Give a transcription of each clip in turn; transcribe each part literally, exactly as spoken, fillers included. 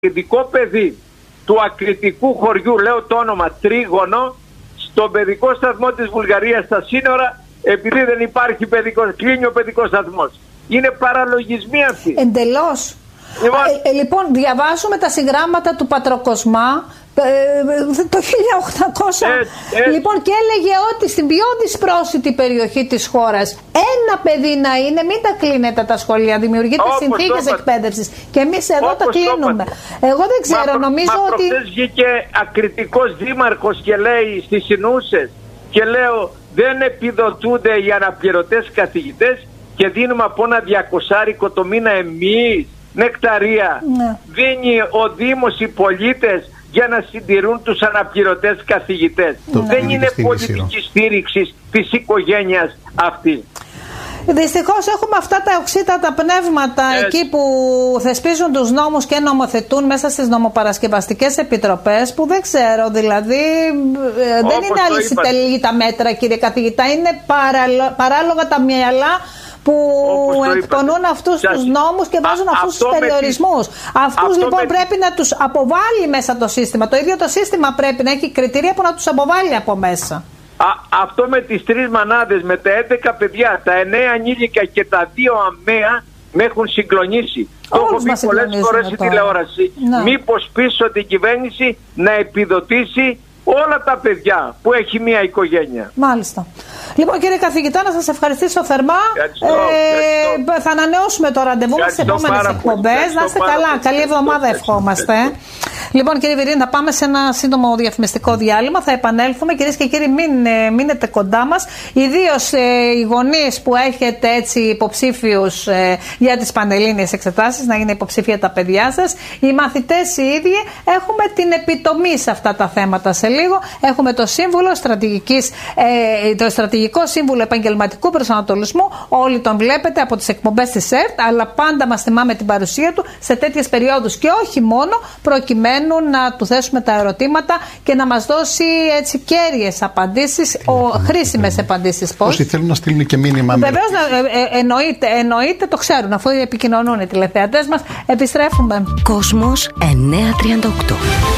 ειδικό παιδί του ακριτικού χωριού, λέω το όνομα, Τρίγωνο, στον παιδικό σταθμό της Βουλγαρίας στα σύνορα, επειδή δεν υπάρχει παιδικό, κλείνει ο παιδικός σταθμός. Είναι παραλογισμοί αυτοί. Εντελώς. Λοιπόν, ε, ε, λοιπόν, διαβάζουμε τα συγγράμματα του Πατροκοσμά ε, το χίλια οκτακόσια ε, ε, λοιπόν, και έλεγε ότι στην πιο δυσπρόσιτη περιοχή της χώρας ένα παιδί να είναι, μην τα κλείνετε τα σχολεία, δημιουργείτε συνθήκες εκπαίδευσης, και εμείς εδώ τα κλείνουμε. Εγώ δεν ξέρω, μα, νομίζω μα, ότι... Μα προχθές βγήκε ακριτικός δήμαρχος και λέει στις Συνούσες, και λέω δεν επιδοτούνται οι αναπληρωτές καθηγητές και δίνουμε από ένα διακοσάρικο το μήνα εμείς. Νεκταρία, ναι. Δίνει ο Δήμος, οι πολίτες, για να συντηρούν τους αναπληρωτές καθηγητές. Ναι. Δεν είναι πολιτική στήριξη της οικογένειας αυτή. Δυστυχώς έχουμε αυτά τα οξύτατα πνεύματα yes. εκεί που θεσπίζουν τους νόμους και νομοθετούν μέσα στις νομοπαρασκευαστικές επιτροπές, που δεν ξέρω, δηλαδή όπως δεν είναι αλυσιτελή τα μέτρα, κύριε καθηγητά, είναι παράλο, παράλογα τα μυαλά που εκπονούν αυτούς Σας... τους νόμους και βάζουν Α, αυτούς τους περιορισμούς. Τις... Αυτούς αυτό λοιπόν με... πρέπει να τους αποβάλει μέσα το σύστημα. Το ίδιο το σύστημα πρέπει να έχει κριτήρια που να τους αποβάλει από μέσα. Α, αυτό με τις τρεις μανάδες, με τα έντεκα παιδιά, τα εννέα ανήλικα και τα δύο αμαία με έχουν συγκλονίσει. Το έχω πει πολλές φορές στη τηλεόραση. Ναι. Μήπως πίσω την κυβέρνηση να επιδοτήσει όλα τα παιδιά που έχει μια οικογένεια. Μάλιστα. Λοιπόν, κύριε καθηγητά, να σας ευχαριστήσω θερμά. Ευχαριστώ, ε, ευχαριστώ. Θα ανανεώσουμε το ραντεβού μας στις επόμενες εκπομπές. Να είστε καλά. Πολύ. Καλή εβδομάδα ευχόμαστε. Λοιπόν, κύριε Βιρίνη, θα πάμε σε ένα σύντομο διαφημιστικό διάλειμμα. Θα επανέλθουμε. Κυρίες και κύριοι, μην, ε, μείνετε κοντά μας. Ιδίως ε, οι γονείς που έχετε έτσι υποψήφιους ε, για τις πανελλήνιες εξετάσεις, να είναι υποψήφια τα παιδιά σας. Οι μαθητές οι ίδιοι, έχουμε την επιτομή σε αυτά τα θέματα σε λίγο. Έχουμε το σύμβουλο στρατηγικής, ε, το στρατηγικό σύμβουλο επαγγελματικού προσανατολισμού. Όλοι τον βλέπετε από τις εκπομπές της ΕΡΤ, αλλά πάντα μας θυμάμαι την παρουσία του σε τέτοιες περιόδους και όχι μόνο, προκειμένου να του θέσουμε τα ερωτήματα και να μας δώσει έτσι κέρυες απαντήσεις, ο, χρήσιμες απαντήσεις. Πώς. Όσοι θέλουν να στείλουν και μήνυμα. Βεβαίως, ε, ε, εννοείται, εννοείται, το ξέρουν, αφού επικοινωνούν οι τηλεθεατές μας. Επιστρέφουμε. Κόσμος εννιακόσια τριάντα οκτώ.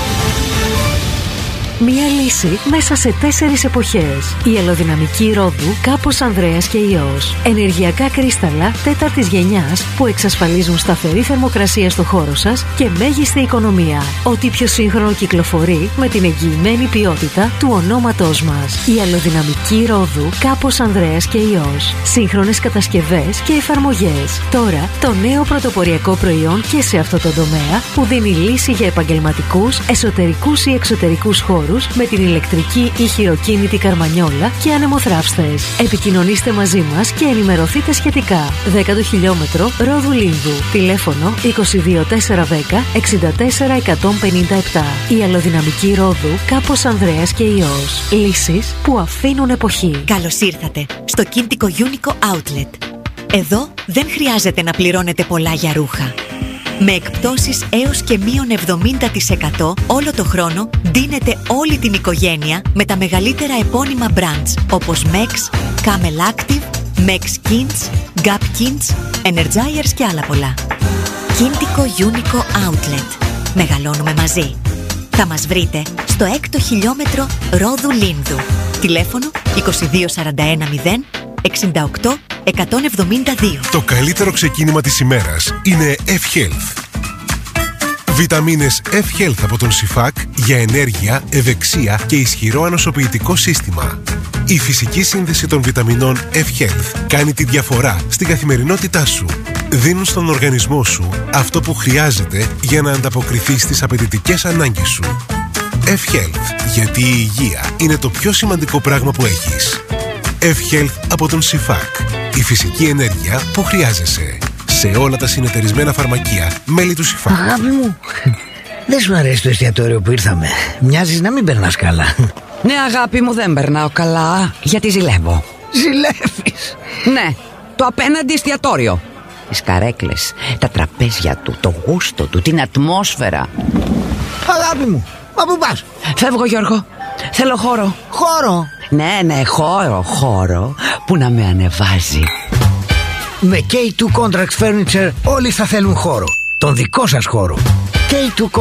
Μία λύση μέσα σε τέσσερις εποχές. Η αλλοδυναμική ρόδου Κάπος Ανδρέας και Υιός. Ενεργειακά κρίσταλα τέταρτης γενιάς που εξασφαλίζουν σταθερή θερμοκρασία στο χώρο σας και μέγιστη οικονομία. Ό,τι πιο σύγχρονο κυκλοφορεί με την εγγυημένη ποιότητα του ονόματός μας. Η αλλοδυναμική ρόδου Κάπος Ανδρέας και Υιός. Σύγχρονες κατασκευές και εφαρμογές. Τώρα το νέο πρωτοποριακό προϊόν και σε αυτό το τομέα που δίνει λύση για επαγγελματικούς, εσωτερικούς ή εξωτερικούς χώρους με την ηλεκτρική ή χειροκίνητη καρμανιόλα και ανεμοθράυστες. Επικοινωνήστε μαζί μας και ενημερωθείτε σχετικά. δέκατο χιλιόμετρο Ρόδου Λίνδου. Τηλέφωνο είκοσι δύο τετρακόσια δέκα εξήντα τέσσερα εκατόν πενήντα επτά. Η αλλοδυναμική Ρόδου Κάπος Ανδρέας και Υιός. Λύσεις που αφήνουν εποχή. Καλώς ήρθατε στο Κίντικο Unico Outlet. Εδώ δεν χρειάζεται να πληρώνετε πολλά για ρούχα. Με εκπτώσεις έως και μείον εβδομήντα τοις εκατό όλο το χρόνο ντύνετε όλη την οικογένεια με τα μεγαλύτερα επώνυμα brands όπως Mex, Camel Active, Mex Kins, Gap Kins, Energizers και άλλα πολλά. Kintiko Unico Outlet. Μεγαλώνουμε μαζί. Θα μας βρείτε στο έκτο χιλιόμετρο Ρόδου Λίνδου. Τηλέφωνο είκοσι δύο σαράντα ένα μηδέν εξήντα οκτώ εκατόν εβδομήντα δύο. Το καλύτερο ξεκίνημα της ημέρας είναι F-Health. Βιταμίνες F-Health από τον Σιφάκ για ενέργεια, ευεξία και ισχυρό ανοσοποιητικό σύστημα. Η φυσική σύνδεση των βιταμινών F-Health κάνει τη διαφορά στην καθημερινότητά σου. Δίνουν στον οργανισμό σου αυτό που χρειάζεται για να ανταποκριθεί στις απαιτητικές ανάγκες σου. F-Health, γιατί η υγεία είναι το πιο σημαντικό πράγμα που έχεις. F-Health από τον Σιφάκ. Η φυσική ενέργεια που χρειάζεσαι. Σε όλα τα συνεταιρισμένα φαρμακεία, μέλη του Σιφάκ. Αγάπη μου, δεν σου αρέσει το εστιατόριο που ήρθαμε? Μοιάζεις να μην περνάς καλά. Ναι, αγάπη μου, δεν περνάω καλά, γιατί ζηλεύω. Ζηλεύεις? Ναι, το απέναντι εστιατόριο. Τις καρέκλες, τα τραπέζια του, το γούστο του, την ατμόσφαιρα. Αγάπη μου, μα πού πας? Φεύγω, Γιώργο. Θέλω χώρο. Χώρο? Ναι, ναι, χώρο, χώρο που να με ανεβάζει. Με κέι τού Contracts Furniture όλοι θα θέλουν χώρο. Τον δικό σας χώρο. K two